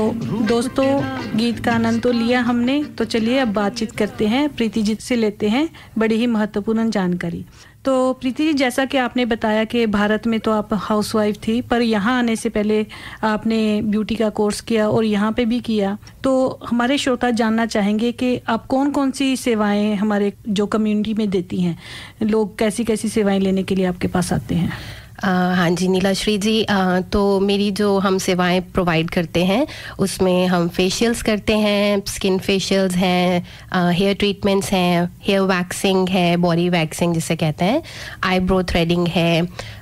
दोस्तों, गीत का आनंद तो लिया हमने, तो चलिए अब बातचीत करते हैं, प्रीति जी से लेते हैं बड़ी ही महत्वपूर्ण जानकारी। तो प्रीति जी, जैसा कि आपने बताया कि भारत में तो आप हाउसवाइफ थी, पर यहाँ आने से पहले आपने ब्यूटी का कोर्स किया और यहाँ पे भी किया। तो हमारे श्रोता जानना चाहेंगे कि आप कौन कौन सी सेवाएं हमारे जो कम्युनिटी में देती हैं, लोग कैसी कैसी सेवाएं लेने के लिए आपके पास आते हैं? हाँ जी नीलाश्री जी, तो मेरी जो हम सेवाएं प्रोवाइड करते हैं उसमें हम फेशियल्स करते हैं, स्किन फेशियल्स हैं, हेयर ट्रीटमेंट्स हैं, हेयर वैक्सिंग है, बॉडी वैक्सिंग जिसे कहते हैं, आईब्रो थ्रेडिंग है,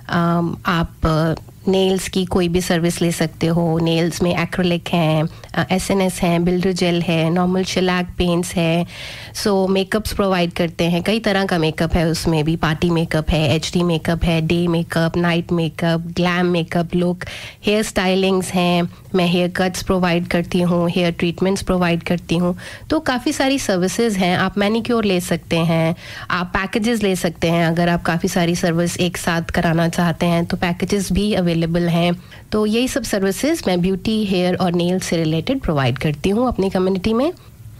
आप नेल्स की कोई भी सर्विस ले सकते हो। नेल्स में एक्रिलिक हैं, एसएनएस हैं, बिल्डर जेल है, नॉर्मल शेलैक पेंट्स है। सो मेकअप्स प्रोवाइड करते हैं, कई तरह का मेकअप है, उसमें भी पार्टी मेकअप है, एचडी मेकअप है, day makeup, night makeup, glam makeup look, hair stylings हैं, मैं हेयर कट्स प्रोवाइड करती हूँ, हेयर ट्रीटमेंट्स प्रोवाइड करती हूँ। तो काफ़ी सारी सर्विसेज हैं। आप मैनिक्योर ले सकते हैं, आप पैकेजेस ले सकते हैं, अगर आप काफ़ी सारी सर्विस एक साथ कराना चाहते हैं तो पैकेजेस भी अवेलेबल हैं। तो यही सब सर्विसेज मैं ब्यूटी, हेयर और नेल से रिलेटेड प्रोवाइड करती हूँ अपनी कम्युनिटी में।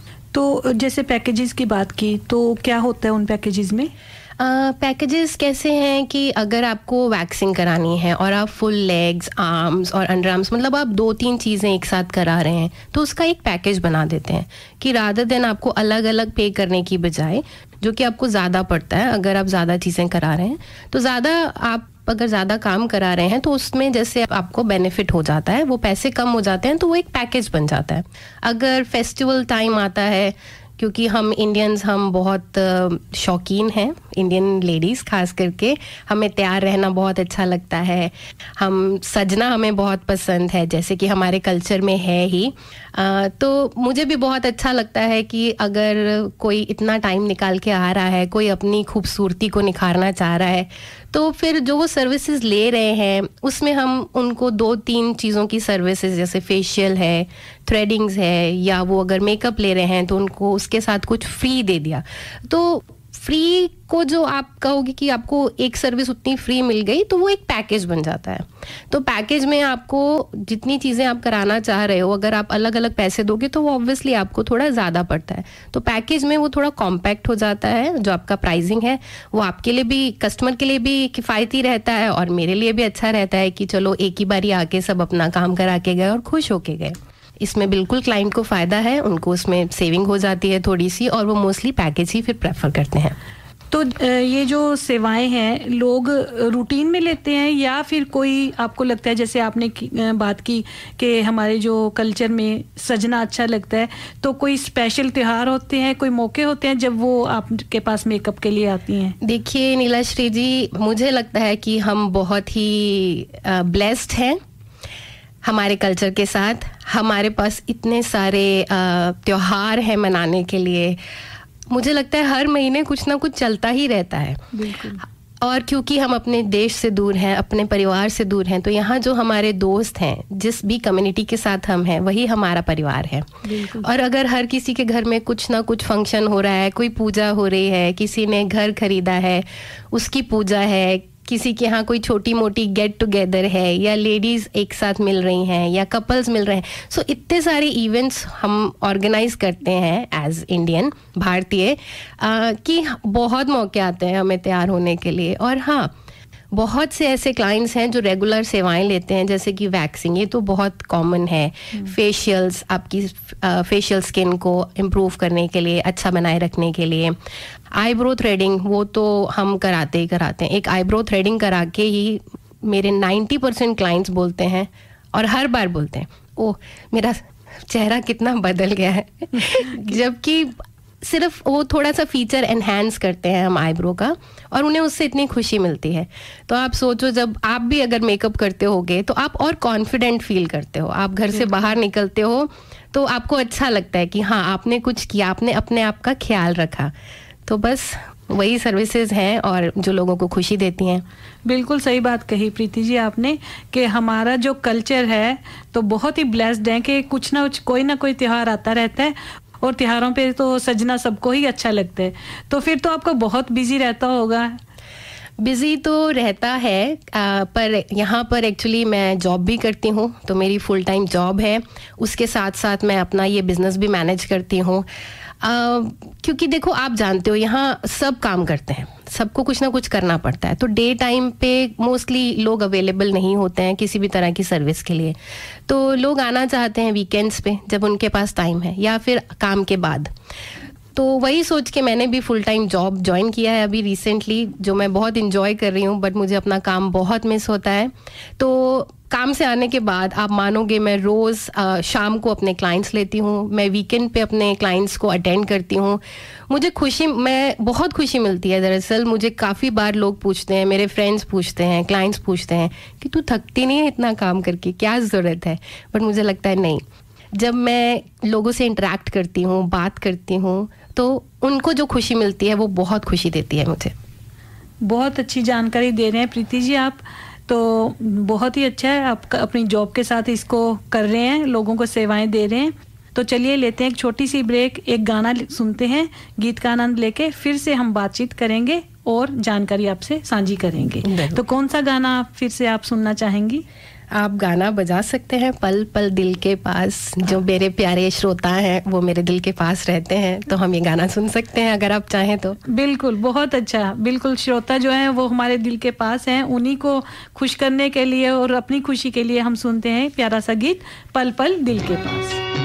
तो जैसे पैकेजेस की बात की, तो क्या होता है उन पैकेजेस में? पैकेजेस कैसे हैं कि अगर आपको वैक्सिंग करानी है और आप फुल लेग्स, आर्म्स और अंडर आर्म्स, मतलब आप 2-3 चीज़ें एक साथ करा रहे हैं, तो उसका एक पैकेज बना देते हैं कि रादर देन आपको अलग अलग पे करने की बजाय, जो कि आपको ज़्यादा पड़ता है अगर आप ज़्यादा चीज़ें करा रहे हैं, तो ज़्यादा आप अगर ज़्यादा काम करा रहे हैं तो उसमें जैसे आपको बेनिफिट हो जाता है, वो पैसे कम हो जाते हैं, तो वो एक पैकेज बन जाता है। अगर फेस्टिवल टाइम आता है, क्योंकि हम इंडियंस हम बहुत शौकीन हैं, इंडियन लेडीज़ खास करके, हमें तैयार रहना बहुत अच्छा लगता है, हम सजना हमें बहुत पसंद है, जैसे कि हमारे कल्चर में है ही। तो मुझे भी बहुत अच्छा लगता है कि अगर कोई इतना टाइम निकाल के आ रहा है, कोई अपनी खूबसूरती को निखारना चाह रहा है, तो फिर जो वो सर्विसेज ले रहे हैं उसमें हम उनको 2-3 चीज़ों की सर्विसेज, जैसे फेशियल है, थ्रेडिंग्स है, या वो अगर मेकअप ले रहे हैं तो उनको उसके साथ कुछ फ्री दे दिया। तो फ्री को जो आप कहोगे कि आपको एक सर्विस उतनी फ्री मिल गई, तो वो एक पैकेज बन जाता है। तो पैकेज में आपको जितनी चीज़ें आप कराना चाह रहे हो, अगर आप अलग अलग पैसे दोगे तो वो ऑब्वियसली आपको थोड़ा ज़्यादा पड़ता है। तो पैकेज में वो थोड़ा कॉम्पैक्ट हो जाता है, जो आपका प्राइसिंग है वो आपके लिए भी, कस्टमर के लिए भी किफ़ायती रहता है और मेरे लिए भी अच्छा रहता है कि चलो एक ही बारी आके सब अपना काम करा के गए और खुश होके गए। इसमें बिल्कुल क्लाइंट को फ़ायदा है, उनको उसमें सेविंग हो जाती है थोड़ी सी, और वो मोस्टली पैकेज ही फिर प्रेफर करते हैं। तो ये जो सेवाएं हैं लोग रूटीन में लेते हैं, या फिर कोई आपको लगता है, जैसे आपने बात की कि हमारे जो कल्चर में सजना अच्छा लगता है, तो कोई स्पेशल त्योहार होते हैं, कोई मौके होते हैं जब वो आपके पास मेकअप के लिए आती हैं? देखिए नीलाश्री जी, मुझे लगता है कि हम बहुत ही ब्लेस्ड हैं हमारे कल्चर के साथ। हमारे पास इतने सारे त्योहार हैं मनाने के लिए, मुझे लगता है हर महीने कुछ ना कुछ चलता ही रहता है। बिल्कुल। और क्योंकि हम अपने देश से दूर हैं, अपने परिवार से दूर हैं, तो यहाँ जो हमारे दोस्त हैं, जिस भी कम्युनिटी के साथ हम हैं, वही हमारा परिवार है। और अगर हर किसी के घर में कुछ ना कुछ फंक्शन हो रहा है, कोई पूजा हो रही है, किसी ने घर खरीदा है उसकी पूजा है, किसी के यहाँ कोई छोटी मोटी गेट टुगेदर है, या लेडीज़ एक साथ मिल रही हैं, या कपल्स मिल रहे हैं, सो इतने सारे इवेंट्स हम ऑर्गेनाइज करते हैं एज इंडियन, भारतीय, कि बहुत मौके आते हैं हमें तैयार होने के लिए। और हाँ, बहुत से ऐसे क्लाइंट्स हैं जो रेगुलर सेवाएं लेते हैं, जैसे कि वैक्सिंग, ये तो बहुत कॉमन है। फेशियल्स, आपकी फेशियल स्किन को इम्प्रूव करने के लिए, अच्छा बनाए रखने के लिए। आईब्रो थ्रेडिंग, वो तो हम कराते ही कराते हैं। एक आईब्रो थ्रेडिंग करा के ही मेरे 90% क्लाइंट्स बोलते हैं, और हर बार बोलते हैं, ओह मेरा चेहरा कितना बदल गया है। जबकि सिर्फ वो थोड़ा सा फीचर एनहांस करते हैं हम आईब्रो का, और उन्हें उससे इतनी खुशी मिलती है। तो आप सोचो, जब आप भी अगर मेकअप करते होगे तो आप और कॉन्फिडेंट फील करते हो, आप घर से बाहर निकलते हो तो आपको अच्छा लगता है कि हाँ आपने कुछ किया, आपने अपने आप का ख्याल रखा। तो बस वही सर्विसेज हैं और जो लोगों को खुशी देती हैं। बिल्कुल सही बात कही प्रीति जी आपने कि हमारा जो कल्चर है तो बहुत ही ब्लेस्ड है कि कुछ ना कुछ, कोई ना कोई त्यौहार आता रहता है, और त्योहारों पे तो सजना सबको ही अच्छा लगता है। तो फिर तो आपको बहुत बिजी रहता होगा। बिजी तो रहता है, पर यहाँ पर एक्चुअली मैं जॉब भी करती हूँ, तो मेरी फुल टाइम जॉब है। उसके साथ साथ मैं अपना ये बिजनेस भी मैनेज करती हूँ। क्योंकि देखो, आप जानते हो यहाँ सब काम करते हैं, सबको कुछ ना कुछ करना पड़ता है, तो डे टाइम पे मोस्टली लोग अवेलेबल नहीं होते हैं किसी भी तरह की सर्विस के लिए। तो लोग आना चाहते हैं वीकेंड्स पे जब उनके पास टाइम है, या फिर काम के बाद। तो वही सोच के मैंने भी फुल टाइम जॉब ज्वाइन किया है अभी रिसेंटली, जो मैं बहुत इंजॉय कर रही हूँ, बट मुझे अपना काम बहुत मिस होता है। तो काम से आने के बाद आप मानोगे, मैं रोज़ शाम को अपने क्लाइंट्स लेती हूँ, मैं वीकेंड पे अपने क्लाइंट्स को अटेंड करती हूँ। मुझे बहुत खुशी मिलती है। दरअसल मुझे काफ़ी बार लोग पूछते हैं, मेरे फ्रेंड्स पूछते हैं, क्लाइंट्स पूछते हैं कि तू थकती नहीं है इतना काम करके, क्या ज़रूरत है? बट मुझे लगता है नहीं, जब मैं लोगों से इंटरेक्ट करती हूँ, बात करती हूँ, तो उनको जो खुशी मिलती है वो बहुत खुशी देती है मुझे। बहुत अच्छी जानकारी दे रहे हैं प्रीति जी आप, तो बहुत ही अच्छा है, आप अपनी जॉब के साथ इसको कर रहे हैं, लोगों को सेवाएं दे रहे हैं। तो चलिए लेते हैं एक छोटी सी ब्रेक, एक गाना सुनते हैं, गीत का आनंद लेके फिर से हम बातचीत करेंगे और जानकारी आपसे साझी करेंगे। तो कौन सा गाना फिर से आप सुनना चाहेंगी? आप गाना बजा सकते हैं पल पल दिल के पास। जो मेरे प्यारे श्रोता हैं वो मेरे दिल के पास रहते हैं, तो हम ये गाना सुन सकते हैं अगर आप चाहें तो। बिल्कुल, बहुत अच्छा। बिल्कुल, श्रोता जो हैं वो हमारे दिल के पास हैं, उन्हीं को खुश करने के लिए और अपनी खुशी के लिए हम सुनते हैं प्यारा सा गीत, पल पल दिल के पास।